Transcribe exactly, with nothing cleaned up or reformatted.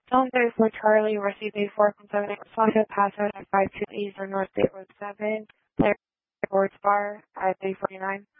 Zone three for Charlie, received a four from seven eight Sasha, pass out at five two Eastern North State Road seven, clear towards bar at three forty-nine.